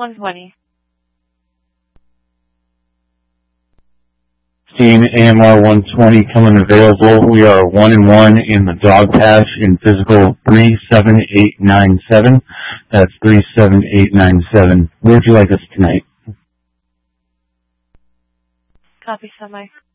120. Team AMR 120 coming available. We are 1-1 in the dog patch in physical 37897. That's 37897. Where'd you like us tonight? Copy, semi.